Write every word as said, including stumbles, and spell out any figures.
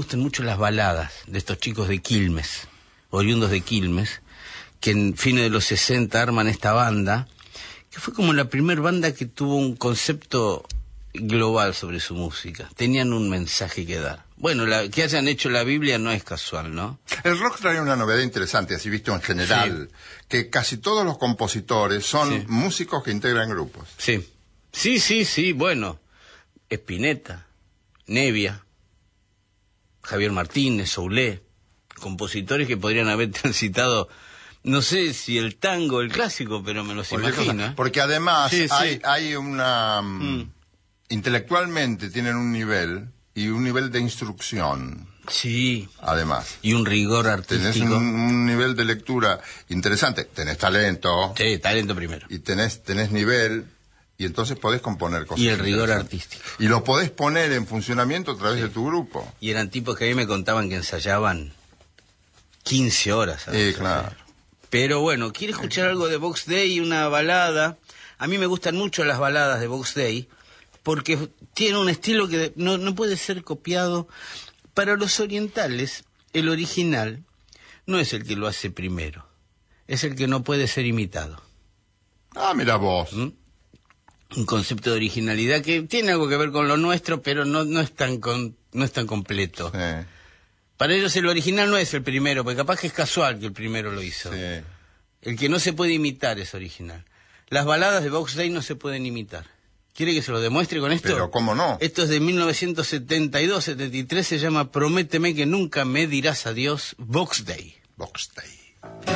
gustan mucho las baladas de estos chicos de Quilmes, oriundos de Quilmes, que en fines de los sesenta arman esta banda, que fue como la primera banda que tuvo un concepto global sobre su música. Tenían un mensaje que dar. Bueno, la, que hayan hecho la Biblia no es casual, ¿no? El rock trae una novedad interesante, así visto en general, sí. que casi todos los compositores son sí. músicos que integran grupos. Sí, sí, sí, sí, bueno, Spinetta, Nevia, Javier Martínez, Soulé, compositores que podrían haber transitado, no sé si el tango, el clásico, pero me los imagino. Cosa, porque además sí, hay, sí. hay una... Mm. intelectualmente tienen un nivel y un nivel de instrucción. Sí. Además. Y un rigor artístico. Tenés un, un nivel de lectura interesante. Tenés talento. Sí, talento primero. Y tenés, tenés nivel, y entonces podés componer cosas. Y el rigor artístico. Y lo podés poner en funcionamiento a través sí. de tu grupo. Y eran tipos que a mí me contaban que ensayaban quince horas. Sí, claro. Pero bueno, ¿quiere escuchar algo de Box Day? Una balada. A mí me gustan mucho las baladas de Box Day, porque tiene un estilo que no, no puede ser copiado. Para los orientales, el original no es el que lo hace primero, es el que no puede ser imitado. Ah, mira vos. ¿Mm? Un concepto de originalidad que tiene algo que ver con lo nuestro, pero no, no, es, tan con, no es tan completo. Sí. Para ellos el original no es el primero, porque capaz que es casual que el primero lo hizo. Sí. El que no se puede imitar es original. Las baladas de Box Day no se pueden imitar. ¿Quiere que se lo demuestre con esto? Pero ¿cómo no? Esto es de mil novecientos setenta y dos, setenta y tres, se llama Prométeme que nunca me dirás adiós, Box Day. Box Day.